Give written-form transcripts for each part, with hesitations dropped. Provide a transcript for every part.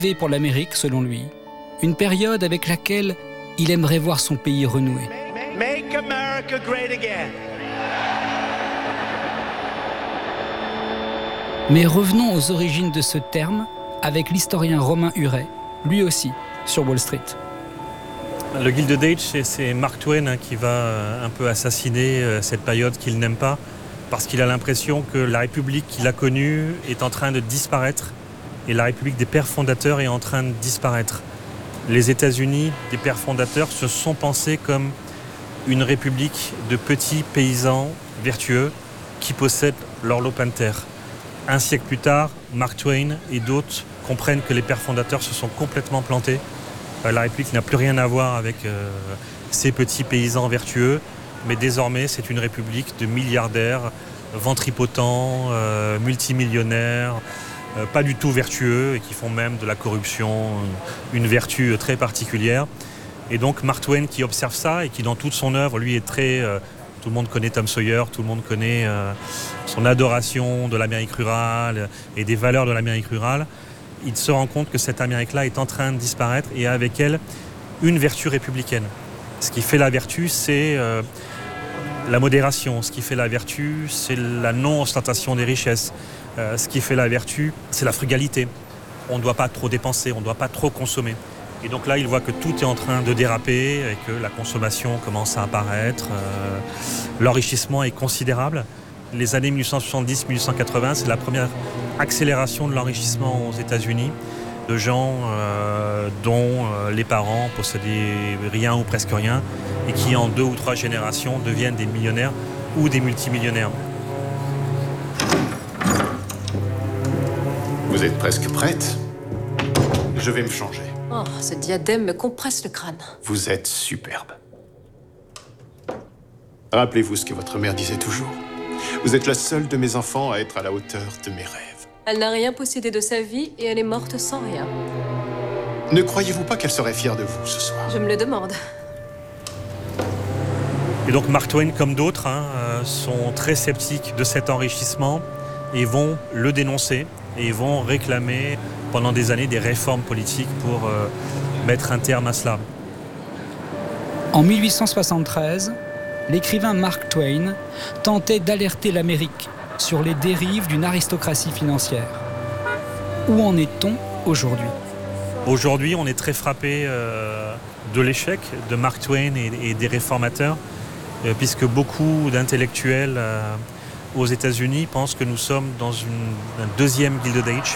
pour l'Amérique, selon lui. Une période avec laquelle il aimerait voir son pays renouer. Make America great again. Mais revenons aux origines de ce terme avec l'historien Romain Huret, lui aussi, sur Wall Street. Le Gilded Age, c'est Mark Twain qui va un peu assassiner cette période qu'il n'aime pas, parce qu'il a l'impression que la République qu'il a connue est en train de disparaître, et la République des pères fondateurs est en train de disparaître. Les États-Unis des pères fondateurs se sont pensés comme une république de petits paysans vertueux qui possèdent leur lopin de terre. Un siècle plus tard, Mark Twain et d'autres comprennent que les pères fondateurs se sont complètement plantés. La République n'a plus rien à voir avec ces petits paysans vertueux, mais désormais c'est une république de milliardaires, ventripotents, multimillionnaires, pas du tout vertueux et qui font même de la corruption une vertu très particulière. Et donc Mark Twain qui observe ça et qui dans toute son œuvre, lui est très... tout le monde connaît Tom Sawyer, tout le monde connaît son adoration de l'Amérique rurale et des valeurs de l'Amérique rurale. Il se rend compte que cette Amérique-là est en train de disparaître et avec elle, une vertu républicaine. Ce qui fait la vertu, c'est la modération. Ce qui fait la vertu, c'est la non-ostentation des richesses. Ce qui fait la vertu, c'est la frugalité. On ne doit pas trop dépenser, on ne doit pas trop consommer. Et donc là, il voit que tout est en train de déraper et que la consommation commence à apparaître. L'enrichissement est considérable. Les années 1870-1880, c'est la première accélération de l'enrichissement aux États-Unis de gens dont les parents possédaient rien ou presque rien et qui, en 2 ou 3 générations, deviennent des millionnaires ou des multimillionnaires. Vous êtes presque prête. Je vais me changer. Oh, ce diadème me compresse le crâne. Vous êtes superbe. Rappelez-vous ce que votre mère disait toujours. Vous êtes la seule de mes enfants à être à la hauteur de mes rêves. Elle n'a rien possédé de sa vie et elle est morte sans rien. Ne croyez-vous pas qu'elle serait fière de vous ce soir? Je me le demande. Et donc Mark Twain, comme d'autres, sont très sceptiques de cet enrichissement et vont le dénoncer et vont réclamer pendant des années des réformes politiques pour mettre un terme à cela. En 1873, l'écrivain Mark Twain tentait d'alerter l'Amérique sur les dérives d'une aristocratie financière. Où en est-on aujourd'hui ? Aujourd'hui, on est très frappé de l'échec de Mark Twain et des réformateurs, puisque beaucoup d'intellectuels aux États-Unis pensent que nous sommes dans un deuxième Gilded Age,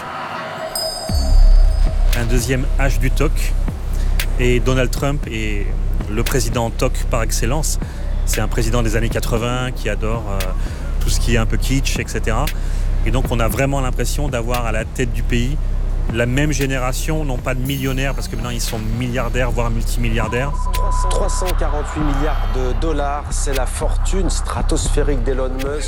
un deuxième âge du TOC. Et Donald Trump est le président TOC par excellence. C'est un président des années 80 qui adore tout ce qui est un peu kitsch, etc. Et donc on a vraiment l'impression d'avoir à la tête du pays la même génération, non pas de millionnaires, parce que maintenant ils sont milliardaires, voire multimilliardaires. 348 milliards de dollars, c'est la fortune stratosphérique d'Elon Musk.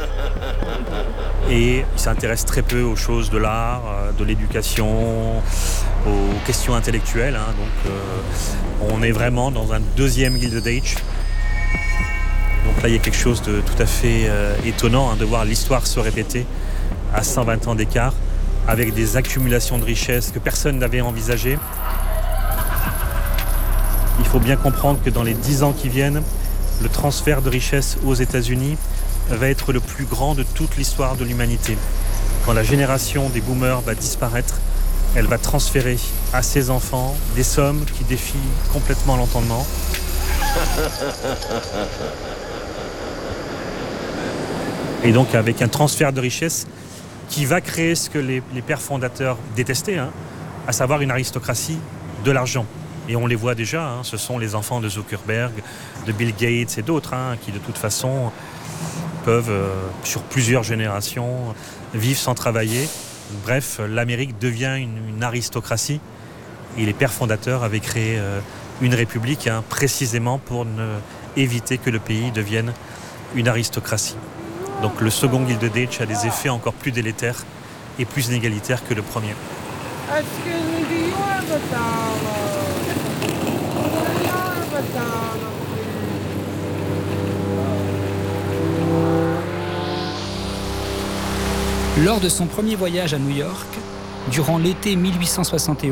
Et ils s'intéressent très peu aux choses de l'art, de l'éducation, aux questions intellectuelles. Donc on est vraiment dans un deuxième Gilded Age. Donc là, il y a quelque chose de tout à fait étonnant de voir l'histoire se répéter à 120 ans d'écart, avec des accumulations de richesses que personne n'avait envisagées. Il faut bien comprendre que dans les 10 ans qui viennent, le transfert de richesses aux États-Unis va être le plus grand de toute l'histoire de l'humanité. Quand la génération des boomers va disparaître, elle va transférer à ses enfants des sommes qui défient complètement l'entendement. Et donc avec un transfert de richesses qui va créer ce que les pères fondateurs détestaient, à savoir une aristocratie de l'argent. Et on les voit déjà, ce sont les enfants de Zuckerberg, de Bill Gates et d'autres, qui de toute façon peuvent, sur plusieurs générations, vivre sans travailler. Bref, l'Amérique devient une aristocratie et les pères fondateurs avaient créé une république précisément pour éviter que le pays devienne une aristocratie. Donc le second Gilded Age a des effets encore plus délétères et plus inégalitaires que le premier. Lors de son premier voyage à New York, durant l'été 1871,